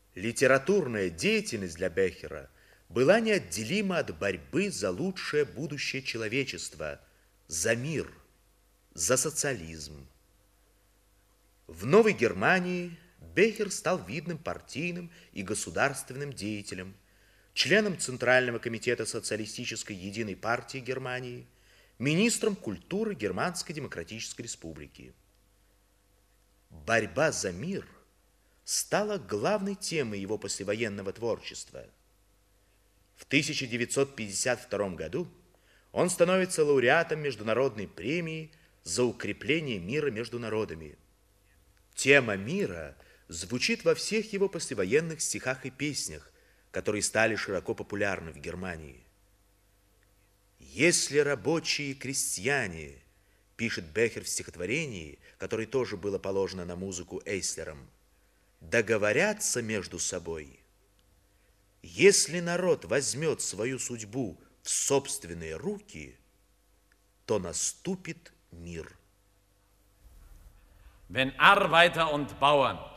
Литературная деятельность для Бехера была неотделима от борьбы за лучшее будущее человечества, за мир, за социализм. В Новой Германии Бехер стал видным партийным и государственным деятелем, членом Центрального комитета Социалистической единой партии Германии, министром культуры Германской Демократической Республики. Борьба за мир стала главной темой его послевоенного творчества. В 1952 году он становится лауреатом Международной премии за укрепление мира между народами. Тема мира звучит во всех его послевоенных стихах и песнях, которые стали широко популярны в Германии. «Если рабочие и крестьяне», пишет Бехер в стихотворении, которое тоже было положено на музыку Эйслером, «договорятся между собой, если народ возьмет свою судьбу в собственные руки, то наступит мир». Wenn Arbeiter und Bauern